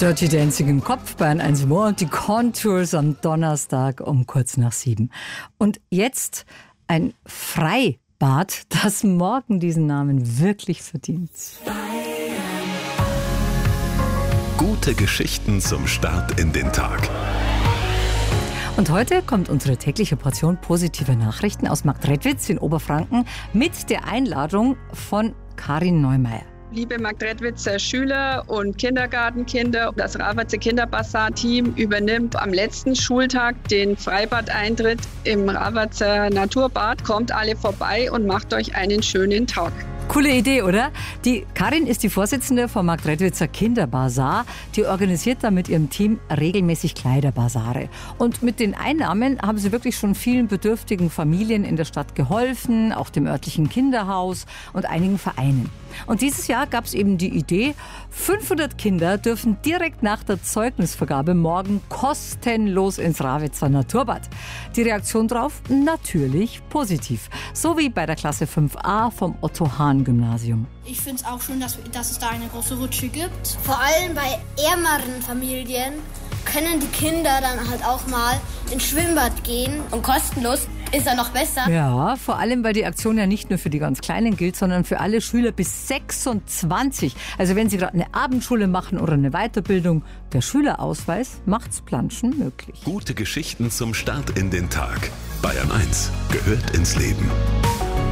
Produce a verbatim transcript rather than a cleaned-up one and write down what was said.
Dirty Dancing im Kopf, Bayern eins More und die Contours am Donnerstag um kurz nach sieben. Und jetzt ein Freibad, das morgen diesen Namen wirklich verdient. Gute Geschichten zum Start in den Tag. Und heute kommt unsere tägliche Portion positive Nachrichten aus Marktredwitz in Oberfranken mit der Einladung von Karin Neumeier. Liebe Marktredwitzer Schüler und Kindergartenkinder, das Ravatzer Kinderbasar-Team übernimmt am letzten Schultag den Freibadeintritt im Ravatzer Naturbad. Kommt alle vorbei und macht euch einen schönen Tag. Coole Idee, oder? Die Karin ist die Vorsitzende vom Marktredwitzer Kinderbasar. Die organisiert da mit ihrem Team regelmäßig Kleiderbasare. Und mit den Einnahmen haben sie wirklich schon vielen bedürftigen Familien in der Stadt geholfen, auch dem örtlichen Kinderhaus und einigen Vereinen. Und dieses Jahr gab es eben die Idee, fünfhundert Kinder dürfen direkt nach der Zeugnisvergabe morgen kostenlos ins Ravatzer Naturbad. Die Reaktion drauf? Natürlich positiv. So wie bei der Klasse fünf a vom Otto-Hahn-Gymnasium. Ich finde es auch schön, dass, dass es da eine große Rutsche gibt. Vor allem bei ärmeren Familien können die Kinder dann halt auch mal ins Schwimmbad gehen. Und kostenlos ist er noch besser. Ja, vor allem, weil die Aktion ja nicht nur für die ganz Kleinen gilt, sondern für alle Schüler bis sechsundzwanzig. Also wenn Sie gerade eine Abendschule machen oder eine Weiterbildung, der Schülerausweis macht's Planschen möglich. Gute Geschichten zum Start in den Tag. Bayern eins gehört ins Leben.